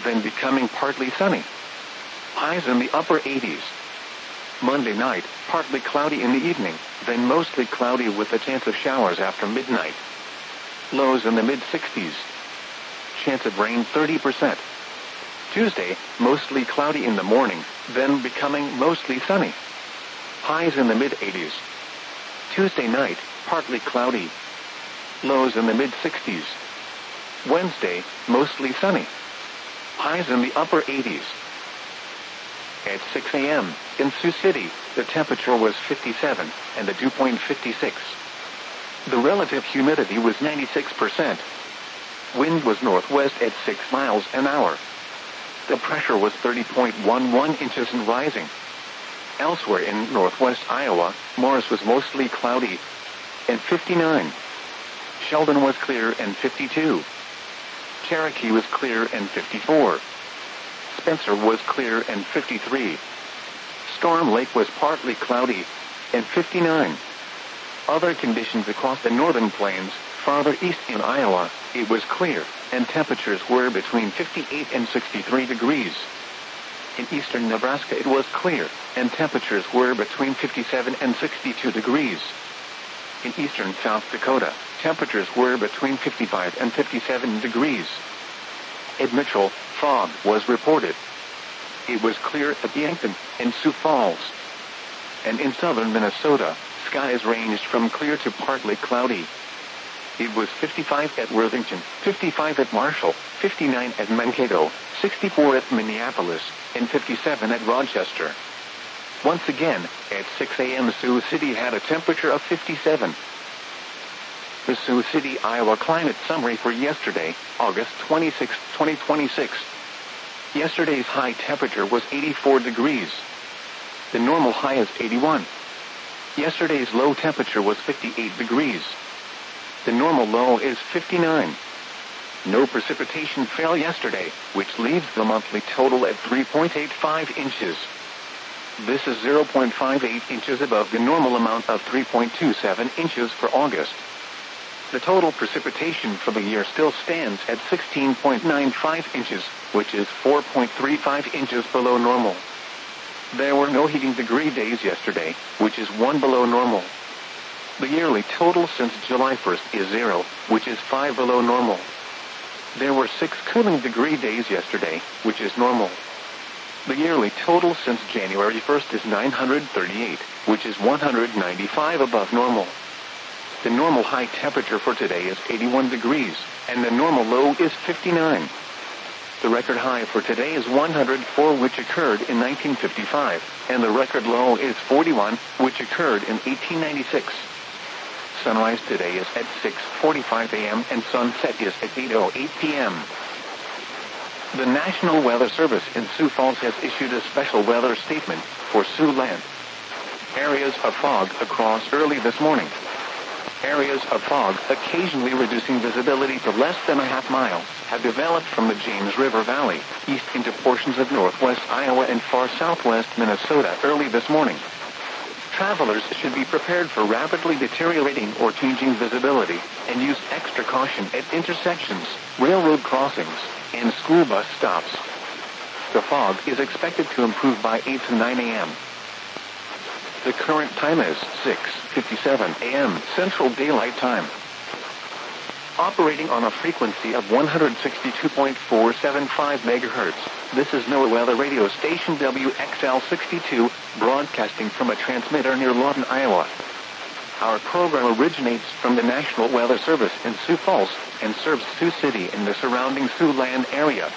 then becoming partly sunny. Highs in the upper 80s. Monday night, partly cloudy in the evening, then mostly cloudy with a chance of showers after midnight. Lows in the mid-60s. Chance of rain 30%. Tuesday, mostly cloudy in the morning, then becoming mostly sunny. Highs in the mid-80s. Tuesday night, partly cloudy. Lows in the mid-60s. Wednesday, mostly sunny. Highs in the upper 80s. At 6 a.m., in Sioux City, the temperature was 57, and the dew point 56. The relative humidity was 96%. Wind was northwest at 6 miles an hour. The pressure was 30.11 inches and rising. Elsewhere in northwest Iowa, Morris was mostly cloudy, and 59. Sheldon was clear and 52. Cherokee was clear and 54. Spencer was clear and 53. Storm Lake was partly cloudy, and 59. Other conditions across the northern plains, farther east in Iowa, it was clear, and temperatures were between 58 and 63 degrees. In eastern Nebraska it was clear, and temperatures were between 57 and 62 degrees. In eastern South Dakota, temperatures were between 55 and 57 degrees. At Mitchell, fog was reported. It was clear at Yankton and Sioux Falls. And in southern Minnesota, skies ranged from clear to partly cloudy. It was 55 at Worthington, 55 at Marshall, 59 at Mankato, 64 at Minneapolis, and 57 at Rochester. Once again, at 6 a.m. Sioux City had a temperature of 57. The Sioux City, Iowa climate summary for yesterday, August 26, 2026. Yesterday's high temperature was 84 degrees. The normal high is 81. Yesterday's low temperature was 58 degrees. The normal low is 59. No precipitation fell yesterday, which leaves the monthly total at 3.85 inches. This is 0.58 inches above the normal amount of 3.27 inches for August. The total precipitation for the year still stands at 16.95 inches, which is 4.35 inches below normal. There were no heating degree days yesterday, which is 1 below normal. The yearly total since July 1st is 0, which is 5 below normal. There were 6 cooling degree days yesterday, which is normal. The yearly total since January 1st is 938, which is 195 above normal. The normal high temperature for today is 81 degrees, and the normal low is 59. The record high for today is 104, which occurred in 1955, and the record low is 41, which occurred in 1896. Sunrise today is at 6:45 a.m. and sunset is at 8:08 p.m. The National Weather Service in Sioux Falls has issued a special weather statement for Siouxland. Areas of fog across early this morning. Areas of fog, occasionally reducing visibility to less than a half mile, have developed from the James River Valley, east into portions of northwest Iowa and far southwest Minnesota early this morning. Travelers should be prepared for rapidly deteriorating or changing visibility, and use extra caution at intersections, railroad crossings, and school bus stops. The fog is expected to improve by 8 to 9 a.m. The current time is 6:57 a.m. Central Daylight Time. Operating on a frequency of 162.475 megahertz, this is NOAA Weather Radio Station WXL62, broadcasting from a transmitter near Lawton, Iowa. Our program originates from the National Weather Service in Sioux Falls and serves Sioux City and the surrounding Siouxland area.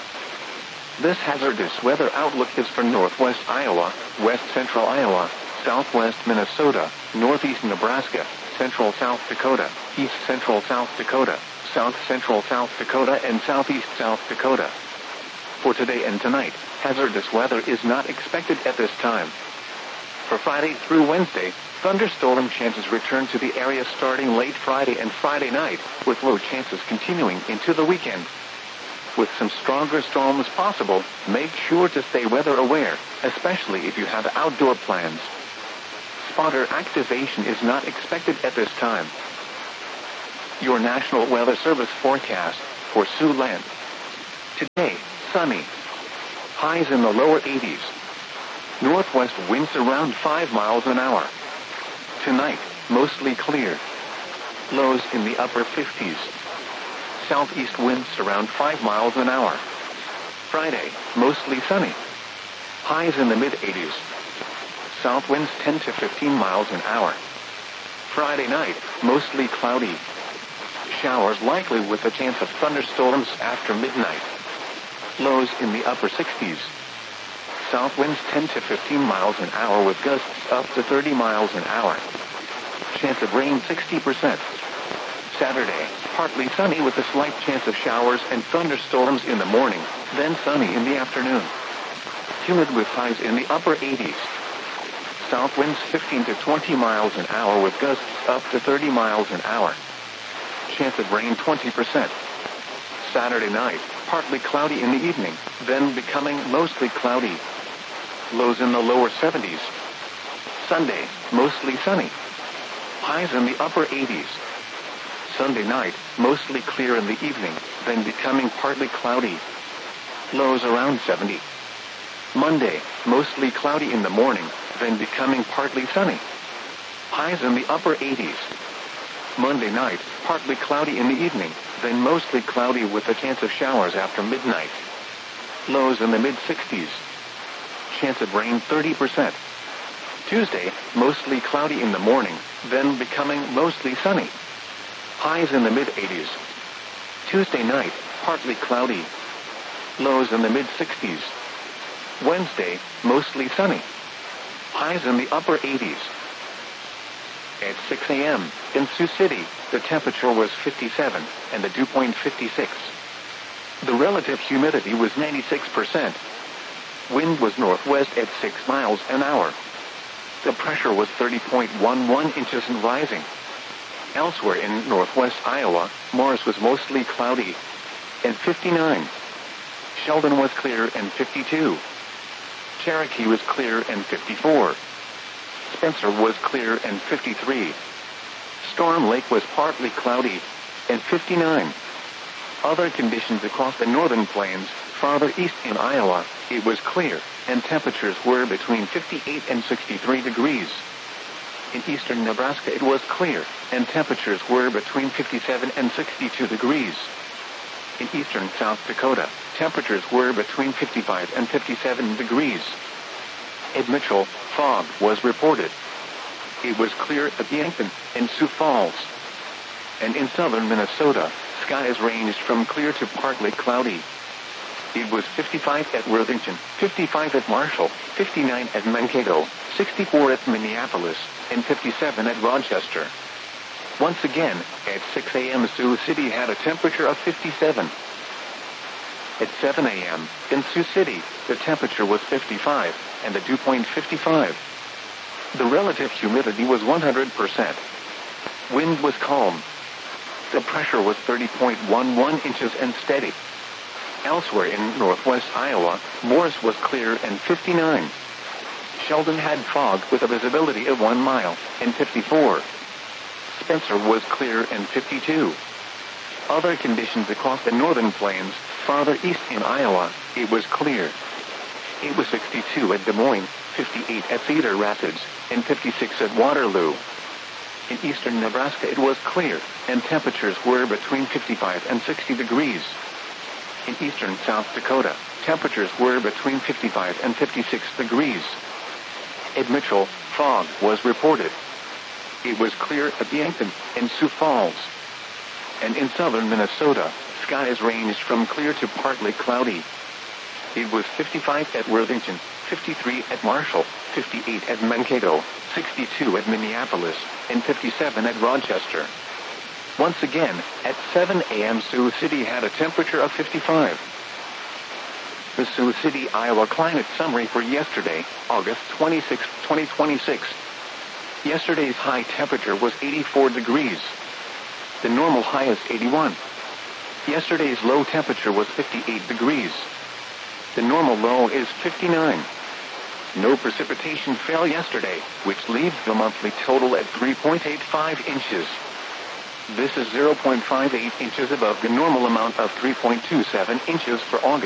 This hazardous weather outlook is for northwest Iowa, west central Iowa, southwest Minnesota, northeast Nebraska, central South Dakota, east central South Dakota, south central South Dakota, and southeast South Dakota. For today and tonight, hazardous weather is not expected at this time. For Friday through Wednesday, thunderstorm chances return to the area starting late Friday and Friday night, with low chances continuing into the weekend. With some stronger storms possible, make sure to stay weather aware, especially if you have outdoor plans. Spotter activation is not expected at this time. Your National Weather Service forecast for Siouxland. Today, sunny. Highs in the lower 80s. Northwest winds around 5 miles an hour. Tonight, mostly clear. Lows in the upper 50s. Southeast winds around 5 miles an hour. Friday, mostly sunny. Highs in the mid-80s. South winds 10 to 15 miles an hour. Friday night, mostly cloudy. Showers likely with a chance of thunderstorms after midnight. Lows in the upper 60s. South winds 10 to 15 miles an hour with gusts up to 30 miles an hour. Chance of rain 60%. Saturday, partly sunny with a slight chance of showers and thunderstorms in the morning, then sunny in the afternoon. Humid with highs in the upper 80s. South winds 15 to 20 miles an hour with gusts up to 30 miles an hour. Chance of rain 20%. Saturday night, partly cloudy in the evening, then becoming mostly cloudy. Lows in the lower 70s. Sunday, mostly sunny. Highs in the upper 80s. Sunday night, mostly clear in the evening, then becoming partly cloudy. Lows around 70. Monday, mostly cloudy in the morning, then becoming partly sunny. Highs in the upper 80s. Monday night, partly cloudy in the evening, then mostly cloudy with a chance of showers after midnight. Lows in the mid-60s. Chance of rain 30%. Tuesday, mostly cloudy in the morning, then becoming mostly sunny. Highs in the mid-80s. Tuesday night, partly cloudy. Lows in the mid-60s. Wednesday, mostly sunny. Highs in the upper 80s. At 6 a.m., in Sioux City, the temperature was 57 and the dew point 56. The relative humidity was 96%. Wind was northwest at 6 miles an hour. The pressure was 30.11 inches and rising. Elsewhere in northwest Iowa, Morris was mostly cloudy and 59. Sheldon was clear and 52. Cherokee was clear and 54. Spencer was clear and 53. Storm Lake was partly cloudy and 59. Other conditions across the northern plains, farther east in Iowa, it was clear, and temperatures were between 58 and 63 degrees. In eastern Nebraska it was clear, and temperatures were between 57 and 62 degrees. In eastern South Dakota, temperatures were between 55 and 57 degrees. At Mitchell, fog was reported. It was clear at Yankton and Sioux Falls. And in southern Minnesota, skies ranged from clear to partly cloudy. It was 55 at Worthington, 55 at Marshall, 59 at Mankato, 64 at Minneapolis, and 57 at Rochester. Once again, at 6 a.m. Sioux City had a temperature of 57. At 7 a.m., in Sioux City, the temperature was 55, and the dew point 55. The relative humidity was 100%. Wind was calm. The pressure was 30.11 inches and steady. Elsewhere in northwest Iowa, Morris was clear and 59. Sheldon had fog with a visibility of 1 mile and 54. Spencer was clear and 52. Other conditions across the northern plains, farther east in Iowa, it was clear. It was 62 at Des Moines, 58 at Cedar Rapids, and 56 at Waterloo. In eastern Nebraska it was clear, and temperatures were between 55 and 60 degrees. In eastern South Dakota, temperatures were between 55 and 56 degrees. At Mitchell, fog was reported. It was clear at Yankton and Sioux Falls. And in southern Minnesota, skies ranged from clear to partly cloudy. It was 55 at Worthington, 53 at Marshall, 58 at Mankato, 62 at Minneapolis, and 57 at Rochester. Once again, at 7 a.m. Sioux City had a temperature of 55. The Sioux City, Iowa climate summary for yesterday, August 26, 2026. Yesterday's high temperature was 84 degrees. The normal high is 81. Yesterday's low temperature was 58 degrees. The normal low is 59. No precipitation fell yesterday, which leaves the monthly total at 3.85 inches. This is 0.58 inches above the normal amount of 3.27 inches for August.